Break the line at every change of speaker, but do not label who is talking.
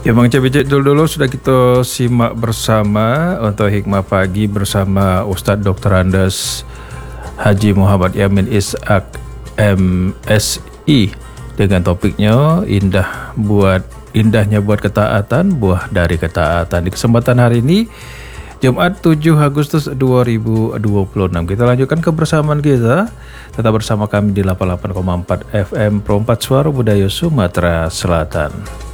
Ya Bang Cebicik dulu sudah kita simak bersama untuk Hikmah Pagi bersama Ustadz Dr. Andes Haji Muhammad Yamin Ishak MSI dengan topiknya indahnya buat ketaatan, buah dari ketaatan. Di kesempatan hari ini Jumat 7 Agustus 2026 kita lanjutkan kebersamaan kita. Tetap bersama kami di 88,4 FM Pro 4 Suara Budaya Sumatera Selatan.